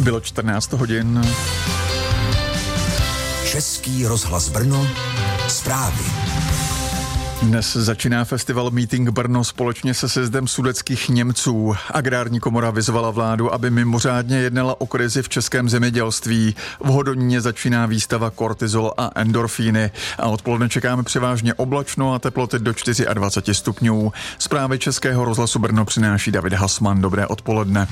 Bylo 14 hodin. Český rozhlas Brno, zprávy. Dnes začíná festival Meeting Brno společně se sjezdem sudetských Němců. Agrární komora vyzvala vládu, aby mimořádně jednala o krizi v českém zemědělství. V Hodoníně začíná výstava Kortizol a endorfíny. A odpoledne čekáme převážně oblačno a teploty do 24 stupňů. Zprávy Českého rozhlasu Brno přináší David Hasman. Dobré odpoledne.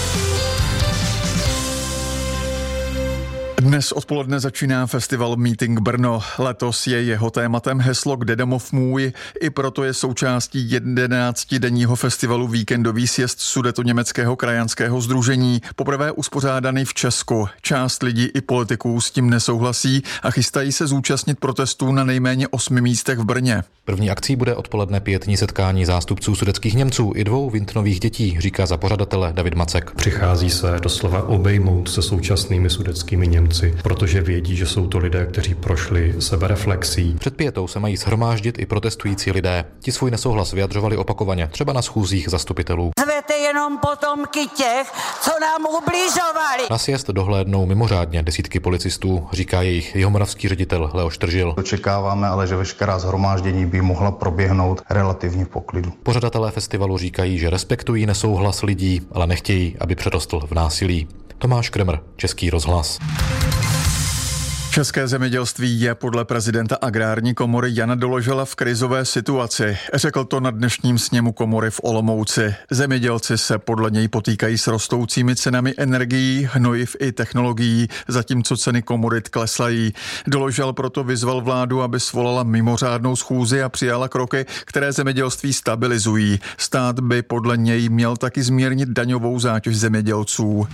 Dnes odpoledne začíná festival Meeting Brno. Letos je jeho tématem heslo Kde domov můj, i proto je součástí 11denního festivalu víkendový sjezd Sudetoněmeckého krajanského sdružení, poprvé uspořádaný v Česku. Část lidí i politiků s tím nesouhlasí a chystají se zúčastnit protestů na nejméně 8 místech v Brně. První akcí bude odpoledne pietní setkání zástupců sudetských Němců i 2 vintnových dětí, říká za pořadatele David Macek. Přichází se doslova obejmout se současnými sudetskými Němci, protože vědí, že jsou to lidé, kteří prošli sebereflexí. Před pietou se mají shromáždit i protestující lidé. Ti svůj nesouhlas vyjadřovali opakovaně, třeba na schůzích zastupitelů. Zvete jenom potomky těch, co nám ubližovali. Na sjezd dohlédnou mimořádně desítky policistů, říká jejich jihomoravský ředitel Leoš Tržil. Očekáváme ale, že veškerá shromáždění by mohla proběhnout relativně v poklidu. Pořadatelé festivalu říkají, že respektují nesouhlas lidí, ale nechtějí, aby přerostl v násilí. Tomáš Kremr, Český rozhlas. České zemědělství je podle prezidenta Agrární komory Jana Doložala v krizové situaci. Řekl to na dnešním sněmu komory v Olomouci. Zemědělci se podle něj potýkají s rostoucími cenami energií, hnojiv i technologií, zatímco ceny komodit klesají. Doložal proto vyzval vládu, aby svolala mimořádnou schůzi a přijala kroky, které zemědělství stabilizují. Stát by podle něj měl taky zmírnit daňovou zátěž zemědělců.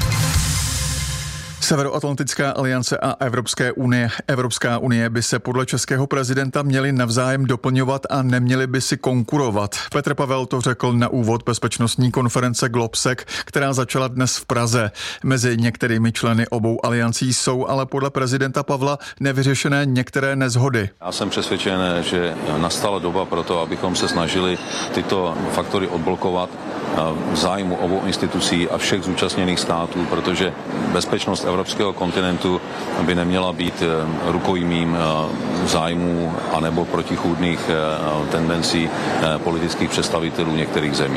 Severoatlantická aliance a Evropská unie by se podle českého prezidenta měly navzájem doplňovat a neměly by si konkurovat. Petr Pavel to řekl na úvod bezpečnostní konference Globsec, která začala dnes v Praze. Mezi některými členy obou aliancí jsou ale podle prezidenta Pavla nevyřešené některé neshody. Já jsem přesvědčen, že nastala doba pro to, abychom se snažili tyto faktory odblokovat v zájmu obou institucí a všech zúčastněných států, protože bezpečnost evropského kontinentu by neměla být rukojmím zájmů anebo protichůdných tendencí politických představitelů některých zemí.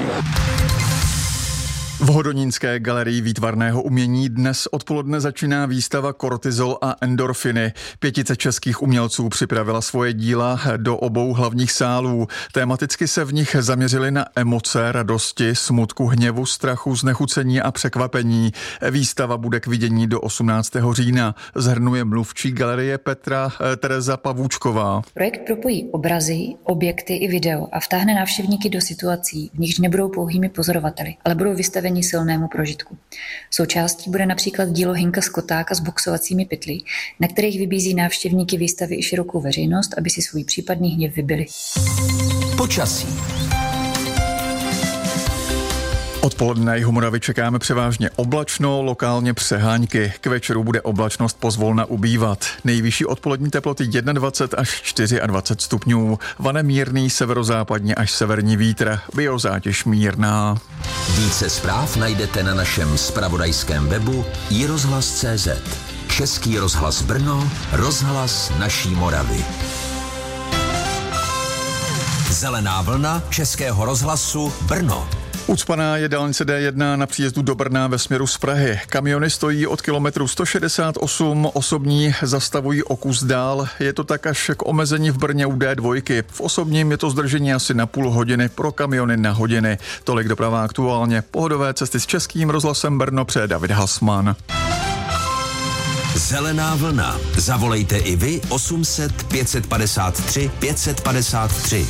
V Hodonínské galerii výtvarného umění dnes odpoledne začíná výstava Kortizol a endorfiny. 500 českých umělců připravila svoje díla do obou hlavních sálů. Tematicky se v nich zaměřili na emoce, radosti, smutku, hněvu, strachu, znechucení a překvapení. Výstava bude k vidění do 18. října. Shrnuje mluvčí galerie Tereza Pavůčková. Projekt propojí obrazy, objekty i video a vtáhne návštěvníky do situací, v nichž nebudou pouhými pozorovateli, ale budou vystaveni silnému prožitku. Součástí bude například dílo Hinka Skotáka s boxovacími pytly, na kterých vybízí návštěvníky výstavy i širokou veřejnost, aby si svůj případný hněv vybili. Počasí. Odpoledne na Jihomoravě čekáme převážně oblačno, lokálně přeháňky. K večeru bude oblačnost pozvolna ubývat. Nejvyšší odpolední teploty 21 až 24 stupňů. Vane mírný severozápadně až severní vítr. Biozátěž mírná. Více zpráv najdete na našem zpravodajském webu iRozhlas.cz. Český rozhlas Brno, rozhlas naší Moravy. Zelená vlna Českého rozhlasu Brno. Ucpaná je dálnice D1 na příjezdu do Brna ve směru z Prahy. Kamiony stojí od kilometru 168, osobní zastavují o kus dál. Je to tak až k omezení v Brně u D2. V osobním je to zdržení asi na půl hodiny, pro kamiony na hodiny. Tolik doprava aktuálně. Pohodové cesty s Českým rozhlasem Brno přeje David Hasman. Zelená vlna. Zavolejte i vy 800 553 553.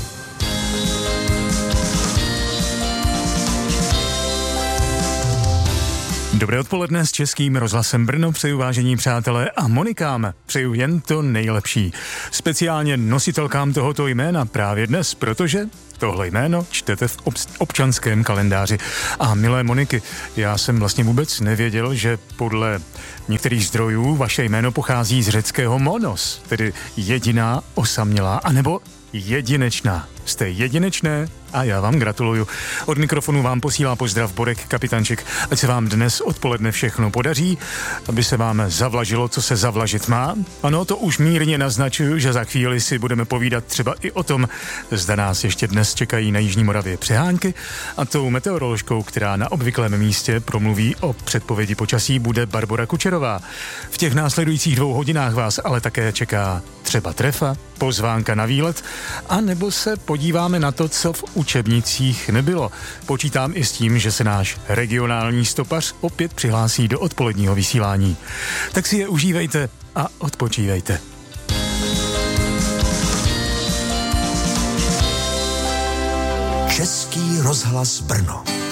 Dobré odpoledne s Českým rozhlasem Brno přeju, vážení přátelé, a Monikám přeju jen to nejlepší. Speciálně nositelkám tohoto jména právě dnes, protože tohle jméno čtete v občanském kalendáři. A milé Moniky, já jsem vlastně vůbec nevěděl, že podle některých zdrojů vaše jméno pochází z řeckého monos, tedy jediná, osamělá, anebo jedinečná. Jste jedinečné A já vám gratuluju. Od mikrofonu vám posílá pozdrav Borek Kapitanček. Ať se vám dnes odpoledne všechno podaří, aby se vám zavlažilo, co se zavlažit má. Ano, to už mírně naznačuju, že za chvíli si budeme povídat třeba i o tom, zda nás ještě dnes čekají na Jižní Moravě přehánky, a tou meteoroložkou, která na obvyklém místě promluví o předpovědi počasí, bude Barbora Kučerová. V těch následujících 2 hodinách vás ale také čeká třeba trefa, pozvánka na výlet, a nebo se podíváme na to, co v učebnicích nebylo. Počítám i s tím, že se náš regionální stopař opět přihlásí do odpoledního vysílání. Tak si je užívejte a odpočívejte. Český rozhlas Brno.